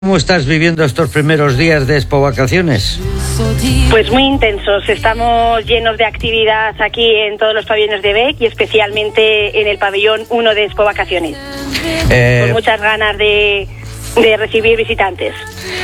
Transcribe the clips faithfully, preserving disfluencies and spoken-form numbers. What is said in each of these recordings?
¿Cómo estás viviendo estos primeros días de Expo Vacaciones? Pues muy intensos, estamos llenos de actividad aquí en todos los pabellones de B E C y especialmente en el pabellón uno de Expo Vacaciones, eh, con muchas ganas de, de recibir visitantes.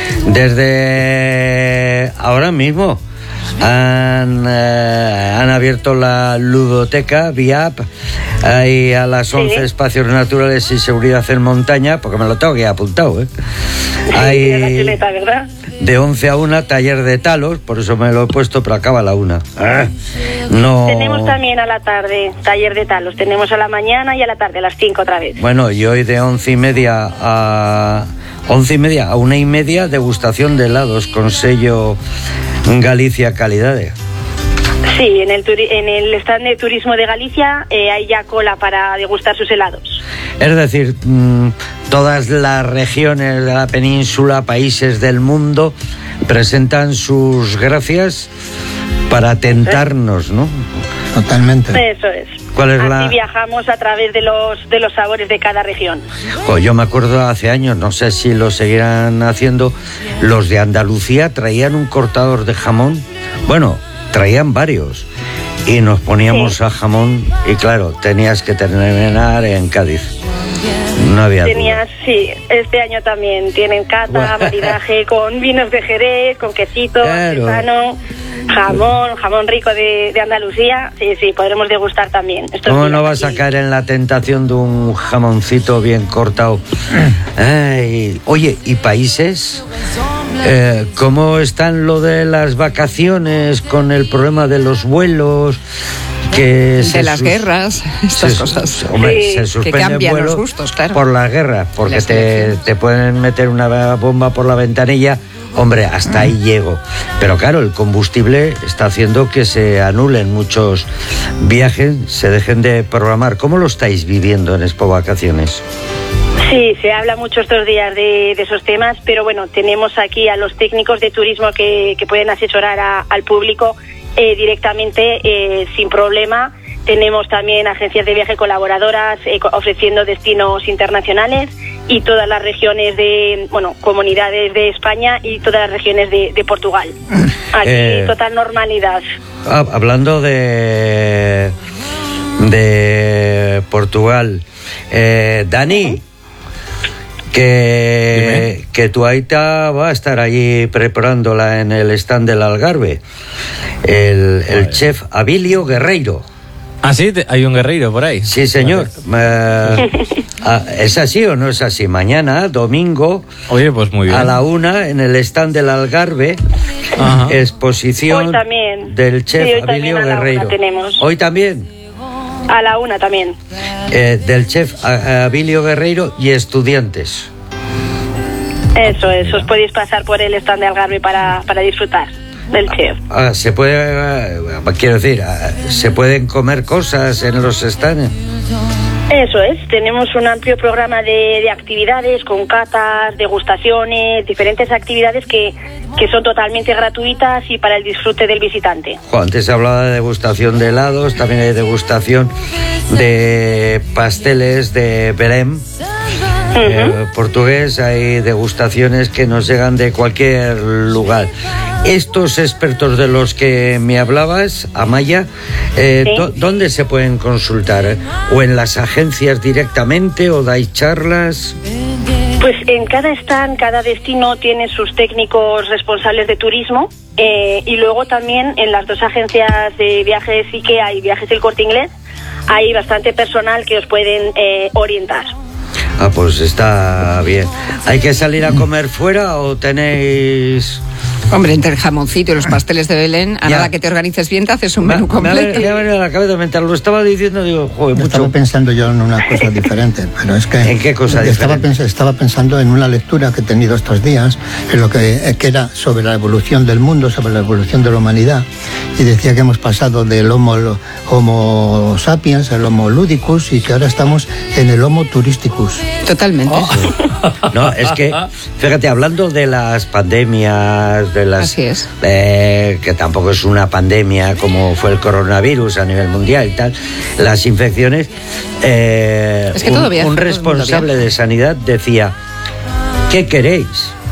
Desde ahora mismo han, eh, han abierto la ludoteca V I A P, ahí a las once, sí. Espacios naturales y seguridad en montaña, porque me lo tengo que apuntado, ¿eh? Hay, sí, la chuleta, ¿verdad? De once a una, taller de talos, por eso me lo he puesto, pero acaba a la una. Ah, no. Tenemos también a la tarde taller de talos, tenemos a la mañana y a la tarde, a las cinco otra vez. Bueno, y hoy de once y media a once y media a una y media, degustación de helados con sello Galicia Calidades. Sí, en el, turi- en el stand de turismo de Galicia eh, hay ya cola para degustar sus helados. Es decir, mmm, todas las regiones de la península, países del mundo, presentan sus gracias para tentarnos, ¿no? Totalmente. Eso es. ¿Cuál es Así la... viajamos a través de los de los sabores de cada región. Oh, yo me acuerdo hace años, no sé si lo seguirán haciendo, los de Andalucía traían un cortador de jamón, bueno, traían varios, y nos poníamos sí. a jamón, y claro, tenías que terminar en Cádiz. No había Tenías, duda. Sí, este año también tienen cata, maridaje con vinos de Jerez, con quesito, claro. artesano, jamón, jamón rico de, de Andalucía. Sí, sí, podremos degustar también. Esto ¿Cómo no vas a caer en la tentación de un jamoncito bien cortado? Ay, oye, ¿y países? Eh, ¿Cómo están lo de las vacaciones con el problema de los vuelos? Que de las sus... guerras, estas se, cosas. Hombre, sí, se suspenden que cambian vuelos los gustos, claro. Por la guerra, porque te, te pueden meter una bomba por la ventanilla. Hombre, hasta ahí llego. Pero claro, el combustible está haciendo que se anulen muchos viajes, se dejen de programar. ¿Cómo lo estáis viviendo en Expo Vacaciones? Sí, se habla mucho estos días de, de esos temas, pero bueno, tenemos aquí a los técnicos de turismo que, que pueden asesorar a, al público eh, directamente, eh, sin problema. Tenemos también agencias de viaje colaboradoras eh, ofreciendo destinos internacionales y todas las regiones de, bueno, comunidades de España y todas las regiones de, de Portugal. Aquí eh, total normalidad. Ah, hablando de, de Portugal, eh, Dani, que, que tu aita va a estar allí preparándola en el stand del Algarve, el, el chef Abilio Guerreiro. Ah, sí, hay un guerreiro por ahí. Sí, señor. Eh, ¿Es así o no es así? Mañana, domingo, oye, pues muy bien, a la una, en el stand del Algarve, ajá, exposición del chef sí, Abilio Guerreiro. ¿Hoy también? A la una también. Eh, del chef Abilio Guerreiro y estudiantes. Eso es, os podéis pasar por el stand de Algarve para, para disfrutar del chef. Ah, se puede, quiero decir, se pueden comer cosas en los stands. Eso es, tenemos un amplio programa de, de actividades con catas, degustaciones, diferentes actividades que, que son totalmente gratuitas y para el disfrute del visitante. Jo, antes se hablaba de degustación de helados, también hay degustación de pasteles de Belém. Uh-huh. eh, portugués, hay degustaciones que nos llegan de cualquier lugar. Estos expertos de los que me hablabas, Amaya, eh, ¿sí? do- ¿dónde se pueden consultar? ¿O en las agencias directamente o dais charlas? Pues en cada stand, cada destino tiene sus técnicos responsables de turismo, eh, y luego también en las dos agencias de viajes IKEA y Viajes del Corte Inglés hay bastante personal que os pueden eh, orientar. Ah, pues está bien. ¿Hay que salir a comer fuera o tenéis...? Hombre, entre el jamoncito y los pasteles de Belén, a ya. Nada que te organices bien, te haces un me, menú completo. Me ha venido a la cabeza mientras lo estaba diciendo, digo, joder, mucho. Estaba pensando yo en una cosa diferente, pero es que... ¿En qué cosa estaba diferente? Pens- estaba pensando en una lectura que he tenido estos días, en lo que, que era sobre la evolución del mundo, sobre la evolución de la humanidad, y decía que hemos pasado del homo, homo sapiens al homo ludicus y que ahora estamos en el homo turisticus. Totalmente. Oh. No, es que, fíjate, hablando de las pandemias, de las... Así es. Eh, que tampoco es una pandemia como fue el coronavirus a nivel mundial y tal, las infecciones, eh, es que un, todo viaja, un responsable de sanidad decía, ¿qué queréis?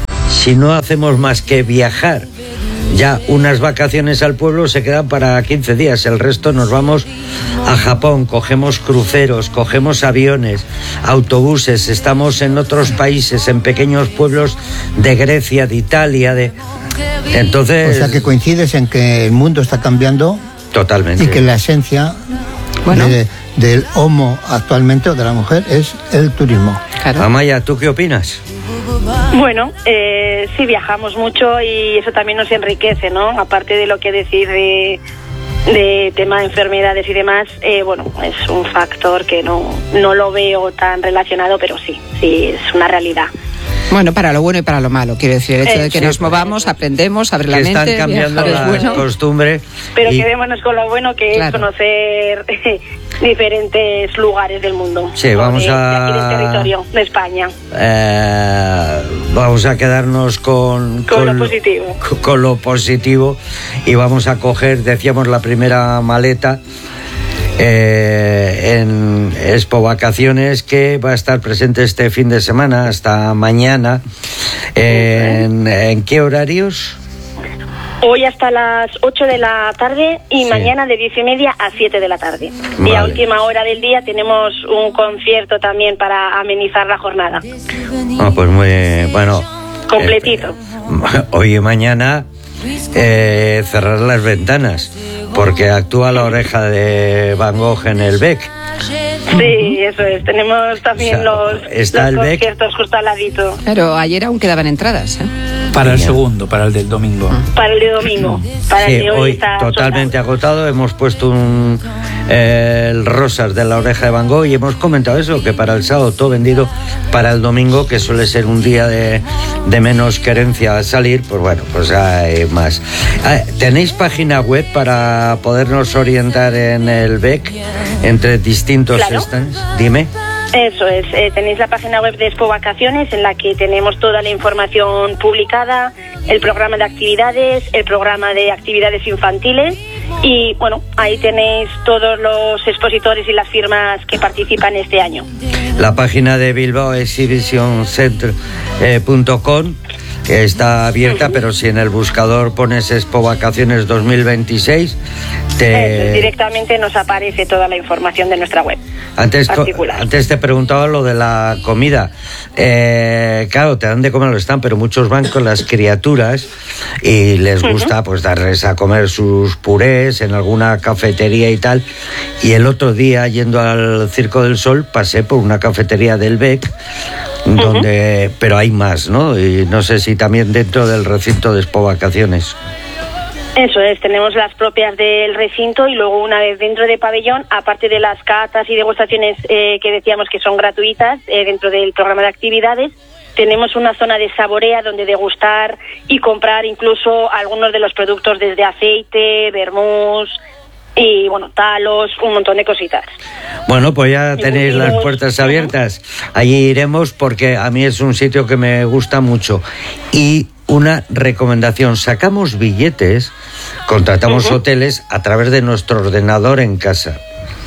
si no hacemos más que viajar, ya unas vacaciones al pueblo se quedan para quince días, el resto nos vamos a Japón, cogemos cruceros, cogemos aviones, autobuses, estamos en otros países, en pequeños pueblos de Grecia, de Italia, de... Entonces... O sea que coincides en que el mundo está cambiando. Totalmente. Y que la esencia bueno. de, del homo actualmente, o de la mujer, es el turismo. Claro. Amaya, ¿tú qué opinas? Bueno, eh, sí viajamos mucho y eso también nos enriquece, ¿no? Aparte de lo que decir de, de tema de enfermedades y demás, eh, bueno, es un factor que no, no lo veo tan relacionado, pero sí, sí, es una realidad. Bueno, para lo bueno y para lo malo, quiero decir, el hecho de que sí, nos movamos, aprendemos, abre la que mente, están cambiando las bueno. costumbres. Pero y... quedémonos con lo bueno, que claro. es conocer diferentes lugares del mundo. Sí, vamos de, a... de aquí del territorio, de España. Eh, vamos a quedarnos con... Con, con lo positivo. Con, con lo positivo y vamos a coger, decíamos, la primera maleta Eh, en Expo Vacaciones, que va a estar presente este fin de semana hasta mañana. ¿En, ¿en qué horarios? Hoy hasta las ocho de la tarde y sí. mañana de diez y media a siete de la tarde. Vale. Y a última hora del día tenemos un concierto también para amenizar la jornada. Ah, pues muy bueno. Completito. Eh, hoy y mañana eh, cerrar las ventanas, porque actúa la oreja de Van Gogh en el Bec. Sí, eso es. Tenemos también o sea, los, está los el conciertos Bec. Justo al ladito. Pero ayer aún quedaban entradas, ¿eh? Para el segundo, para el del domingo. Para el de domingo. Para sí, el de hoy, hoy está totalmente soldado. agotado. Hemos puesto un eh, el rosas de la oreja de Van Gogh y hemos comentado eso, que para el sábado todo vendido, para el domingo, que suele ser un día de, de menos querencia a salir, pues bueno, pues hay más. ¿Tenéis página web para podernos orientar en el Bec entre distintos claro. stands? Dime. Eso es, eh, tenéis la página web de Expo Vacaciones en la que tenemos toda la información publicada, el programa de actividades, el programa de actividades infantiles y bueno, ahí tenéis todos los expositores y las firmas que participan este año. La página de Bilbao Exhibition Center punto com que está abierta, uh-huh. pero si en el buscador pones Expo Vacaciones dos mil veintiséis, te... Eso, directamente nos aparece toda la información de nuestra web. Antes, antes te preguntaba lo de la comida. Eh, claro, te dan de comer lo están, pero muchos van con las criaturas y les gusta uh-huh. pues darles a comer sus purés en alguna cafetería y tal. Y el otro día, yendo al Circo del Sol, pasé por una cafetería del Bec, donde, uh-huh. pero hay más, ¿no? Y no sé si también dentro del recinto de Expo Vacaciones. Eso es, tenemos las propias del recinto y luego una vez dentro de pabellón, aparte de las catas y degustaciones eh, que decíamos que son gratuitas eh, dentro del programa de actividades, tenemos una zona de saborea donde degustar y comprar incluso algunos de los productos desde aceite, vermús y bueno, talos, un montón de cositas. Bueno, pues ya tenéis las puertas abiertas. Allí iremos porque a mí es un sitio que me gusta mucho. Y una recomendación, sacamos billetes, contratamos uh-huh. hoteles a través de nuestro ordenador en casa.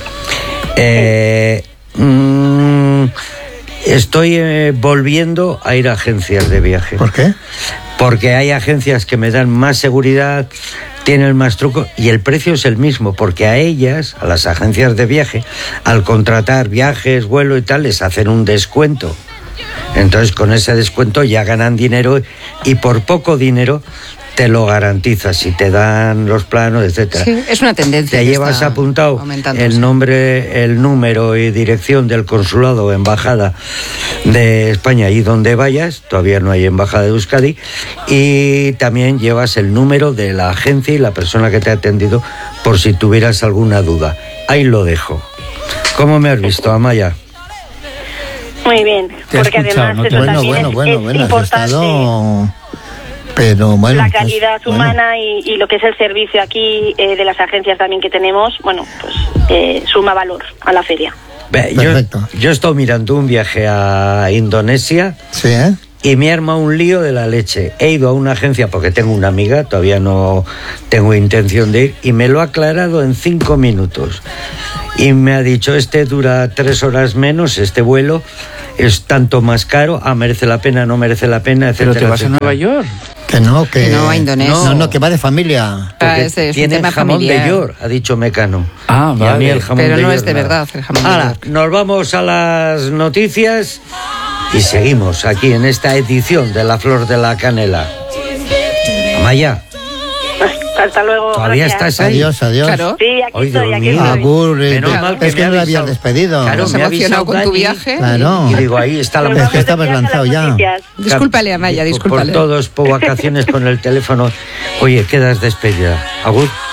Eh, mmm, estoy eh, volviendo a ir a agencias de viaje. ¿Por qué? Porque hay agencias que me dan más seguridad, tienen más trucos y el precio es el mismo, porque a ellas, a las agencias de viaje, al contratar viajes, vuelo y tal, les hacen un descuento. Entonces con ese descuento ya ganan dinero y por poco dinero te lo garantizas y te dan los planos, etcétera. Sí, es una tendencia. Te llevas apuntado el nombre, el número y dirección del consulado o embajada de España y donde vayas, todavía no hay embajada de Euskadi, y también llevas el número de la agencia y la persona que te ha atendido por si tuvieras alguna duda. Ahí lo dejo. ¿Cómo me has visto, Amaya? Muy bien, porque además ¿no? eso bueno, también bueno, es, bueno, es bueno, importante. Estado... Pero bueno, la calidad pues, humana bueno. y, y lo que es el servicio aquí eh, de las agencias también que tenemos, bueno, pues eh, suma valor a la feria. Yo, yo he estado mirando un viaje a Indonesia. Sí, ¿eh? Y me arma un lío de la leche. He ido a una agencia porque tengo una amiga, todavía no tengo intención de ir, y me lo ha aclarado en cinco minutos. y me ha dicho, este dura tres horas menos, este vuelo es tanto más caro, ah, merece la pena, no merece la pena, etcétera. Pero te vas etcétera. a Nueva York. Que no, que... Que no, a Indonesia. No, no, que va de familia. Ah, ese es un Tiene tema jamón familiar. de York, ha dicho Mecano. Ah, Y a mí vale. el jamón Pero de no York, es de nada. verdad el jamón de Ahora, York. nos vamos a las noticias y seguimos aquí en esta edición de La Flor de la Canela. Amaya, Hasta luego. ¿todavía gracias. estás ahí? Adiós, adiós. Claro. Sí, aquí Ay, estoy, Dios aquí mío. estoy. Agur, eh, Menos te- mal que es que me no ha lo habías avisado. despedido. Claro, ¿Has me ha emocionado avisado con tu Dani. viaje? Claro. Y digo, ahí está la Nos Es vamos que está de viaje a lanzado las ya. noticias. Discúlpale, Amaya, Por- discúlpale. Por todos, por vacaciones con el teléfono. Oye, quedas despedida. Agur.